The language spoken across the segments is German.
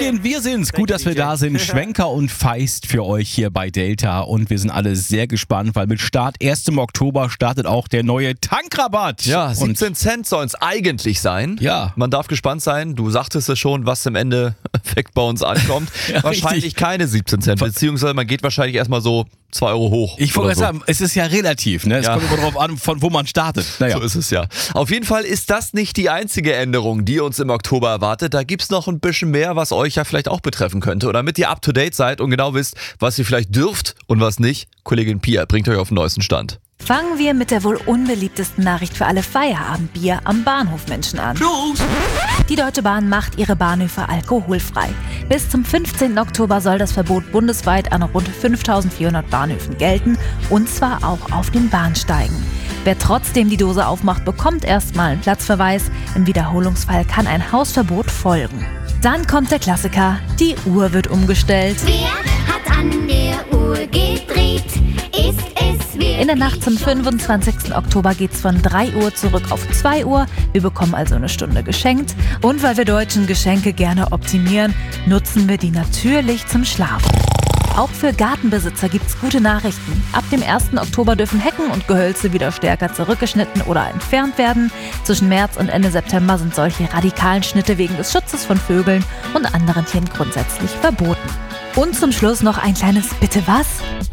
Hallöchen, wir sind's. Gut, dass wir da sind. Schwenker und Feist für euch hier bei Delta. Und wir sind alle sehr gespannt, weil mit Start 1. Oktober startet auch der neue Tankrabatt. Ja, 17 Cent sollen es eigentlich sein. Ja. Man darf gespannt sein. Du sagtest es schon, was im Endeffekt bei uns ankommt. Ja, wahrscheinlich richtig. keine 17 Cent, beziehungsweise man geht wahrscheinlich erstmal so 2 Euro hoch. Ich wollte oder so. sagen, es ist ja relativ, ne? Es Ja. kommt immer drauf an, von wo man startet. Naja. So ist es ja. Auf jeden Fall ist das nicht die einzige Änderung, die uns im Oktober erwartet. Da gibt's noch ein bisschen mehr, was euch ja vielleicht auch betreffen könnte. Und damit ihr up to date seid und genau wisst, was ihr vielleicht dürft und was nicht, Kollegin Pia bringt euch auf den neuesten Stand. Fangen wir mit der wohl unbeliebtesten Nachricht für alle Feierabendbier am Bahnhofmenschen an. Die Deutsche Bahn macht ihre Bahnhöfe alkoholfrei. Bis zum 15. Oktober soll das Verbot bundesweit an rund 5.400 Bahnhöfen gelten, und zwar auch auf den Bahnsteigen. Wer trotzdem die Dose aufmacht, bekommt erstmal einen Platzverweis. Im Wiederholungsfall kann ein Hausverbot folgen. Dann kommt der Klassiker, die Uhr wird umgestellt. Wer hat an der Uhr gedreht? Ist es wirklich? In der Nacht zum 25. Oktober geht's von 3 Uhr zurück auf 2 Uhr. Wir bekommen also eine Stunde geschenkt. Und weil wir Deutschen Geschenke gerne optimieren, nutzen wir die natürlich zum Schlafen. Auch für Gartenbesitzer gibt's gute Nachrichten. Ab dem 1. Oktober dürfen Hecken und Gehölze wieder stärker zurückgeschnitten oder entfernt werden. Zwischen März und Ende September sind solche radikalen Schnitte wegen des Schutzes von Vögeln und anderen Tieren grundsätzlich verboten. Und zum Schluss noch ein kleines Bitte was?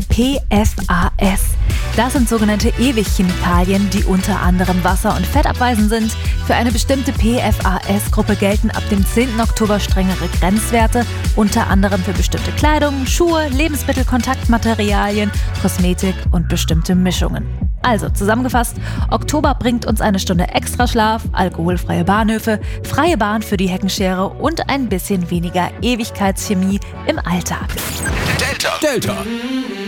PFAS. Das sind sogenannte Ewigchemikalien, die unter anderem wasser- und fettabweisend sind. Für eine bestimmte PFAS-Gruppe gelten ab dem 10. Oktober strengere Grenzwerte, unter anderem für bestimmte Kleidung, Schuhe, Lebensmittel, Kontaktmaterialien, Kosmetik und bestimmte Mischungen. Also zusammengefasst, Oktober bringt uns eine Stunde extra Schlaf, alkoholfreie Bahnhöfe, freie Bahn für die Heckenschere und ein bisschen weniger Ewigkeitschemie im Alltag. Delta.